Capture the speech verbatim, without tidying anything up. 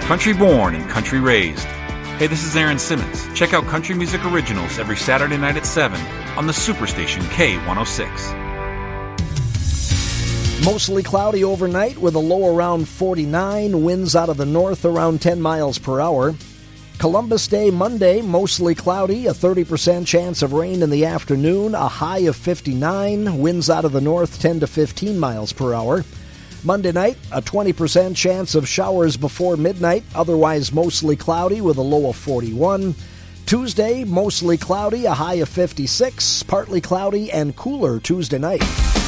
Country born and country raised. Hey, this is Aaron Simmons. Check out Country Music Originals every Saturday night at seven on the Superstation K one oh six. Mostly cloudy overnight with a low around forty-nine, winds out of the north around ten miles per hour. Columbus Day Monday, mostly cloudy, a thirty percent chance of rain in the afternoon, a high of fifty-nine, winds out of the north ten to fifteen miles per hour. Monday night, a twenty percent chance of showers before midnight, otherwise mostly cloudy with a low of forty-one. Tuesday, mostly cloudy, a high of fifty-six, partly cloudy and cooler Tuesday night.